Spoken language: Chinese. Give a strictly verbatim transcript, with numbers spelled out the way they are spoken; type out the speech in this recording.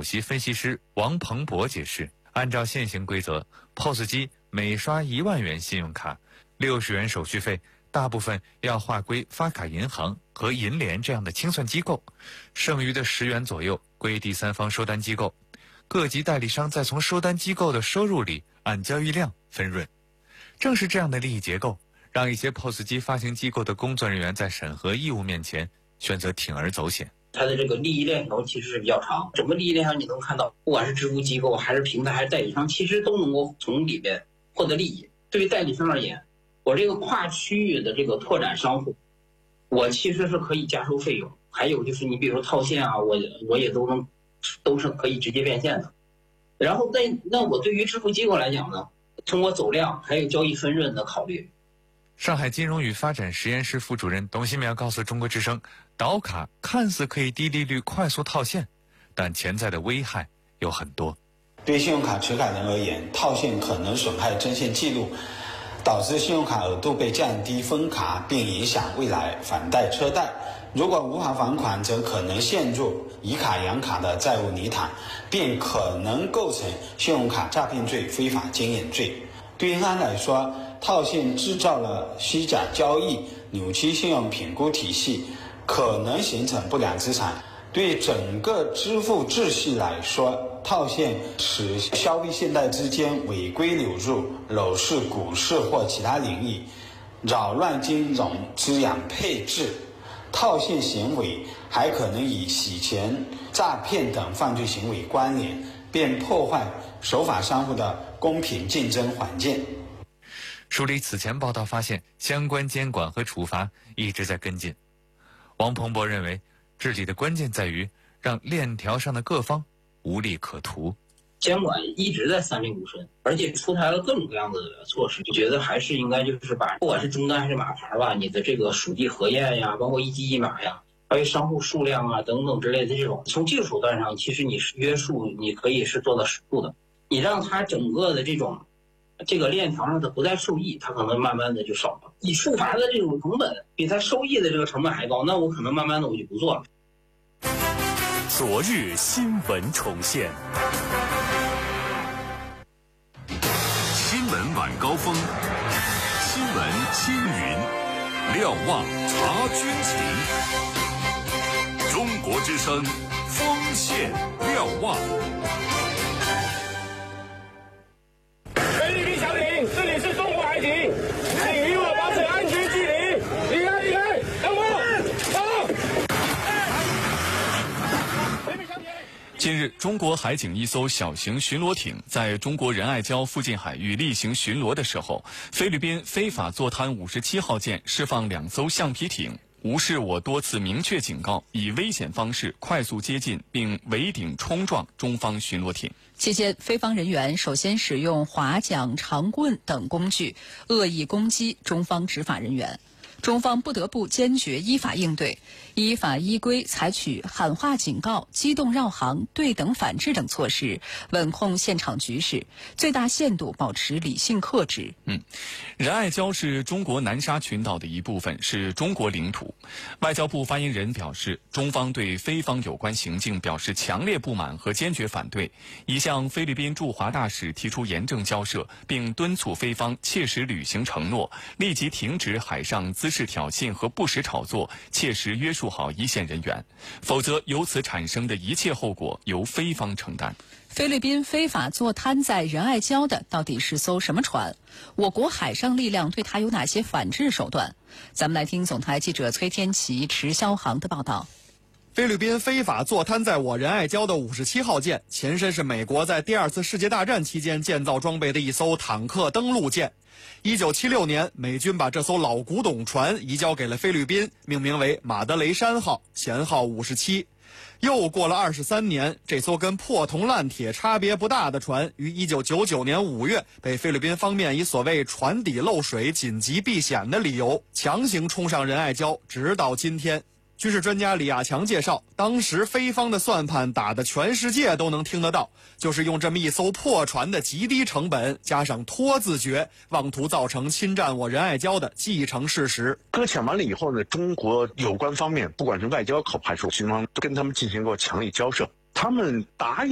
席分析师王鹏博解释，按照现行规则 ，P O S 机每刷一万元信用卡，六十元手续费大部分要划归发卡银行和银联这样的清算机构，剩余的十元左右归第三方收单机构，各级代理商再从收单机构的收入里按交易量分润。正是这样的利益结构，让一些 P O S 机发行机构的工作人员在审核义务面前选择铤而走险。 它的这个利益链条其实是比较长，整个利益链上你能看到，不管是支付机构还是平台还是代理商，其实都能够从里边获得利益。对于代理商而言，我这个跨区域的这个拓展商户，我其实是可以加收费用，还有就是你比如说套现啊，我我也都能都是可以直接变现的。然后那那我对于支付机构来讲呢，通过走量还有交易分润的考虑。 上海金融与发展实验室副主任董希苗告诉中国之声，导卡看似可以低利率快速套现，但潜在的危害有很多。 对信用卡持卡人而言，套现可能损害征信记录，导致信用卡额度被降低分卡，并影响未来返贷车贷。如果无法还款，则可能陷入以卡养卡的债务泥潭，并可能构成信用卡诈骗罪、非法经营罪。对银行来说，套现制造了虚假交易，扭曲信用评估体系，可能形成不良资产。对整个支付秩序来说，套现使消费信贷之间违规流入楼市、股市或其他领域，扰乱金融资养配置。套现行为还可能与洗钱、诈骗等犯罪行为关联，并破坏守法商户的公平竞争环境。 梳理此前报道发现，相关监管和处罚一直在跟进。王鹏博认为，治理的关键在于让链条上的各方无利可图。 监管一直在三令五申，而且出台了各种各样的措施，就觉得还是应该就是把不管是终端还是码牌吧，你的这个属地核验呀，包括一机一码呀，还有商户数量啊等等之类的这种，从技术手段上，其实你是约束，你可以是做到适度的。你让它整个的这种这个链条上它不再受益，它可能慢慢的就少了。你处罚的这种成本比它收益的这个成本还高，那我可能慢慢的我就不做了。 昨日新闻重现， 新闻晚高峰，新闻青云，瞭望察军情。中国之声锋线瞭望。 菲律宾小艇，这里是中国海警，请与我保持安全距离。离开，离开，等我，走。 近日，中国海警一艘小型巡逻艇在中国仁爱礁附近海域例行巡逻的时候，菲律宾非法坐滩五十七号舰释放两艘橡皮艇，无视我多次明确警告，以危险方式快速接近并围顶冲撞中方巡逻艇。 期间，菲方人员首先使用划桨、长棍等工具恶意攻击中方执法人员，中方不得不坚决依法应对，依法依规采取喊话警告、机动绕行、对等反制等措施，稳控现场局势，最大限度保持理性克制。 嗯，仁爱礁是中国南沙群岛的一部分，是中国领土。外交部发言人表示，中方对菲方有关行径表示强烈不满和坚决反对，已向菲律宾驻华大使提出严正交涉，并敦促菲方切实履行承诺，立即停止海上滋事挑衅和不实炒作，切实约束好一线人员，否则由此产生的一切后果由菲方承担。 菲律宾非法坐滩在仁爱礁的到底是艘什么船？我国海上力量对它有哪些反制手段？咱们来听总台记者崔天琪、池霄航的报道。 菲律宾非法坐滩在我仁爱礁的五十七号舰，前身是美国在第二次世界大战期间建造装备的一艘坦克登陆舰。一九七六年，美军把这艘老古董船移交给了菲律宾，命名为马德雷山号，舷号五十七。又过了二十三年，这艘跟破铜烂铁差别不大的船，于一九九九年五月被菲律宾方面以所谓船底漏水、紧急避险的理由，强行冲上仁爱礁，直到今天。军事专家李亚强介绍，当时菲方的算盘打得全世界都能听得到，就是用这么一艘破船的极低成本，加上拖字诀，妄图造成侵占我仁爱礁的既成事实。 搁浅完了以后呢，中国有关方面，不管是外交考还是军方，都跟他们进行过强力交涉，他们答应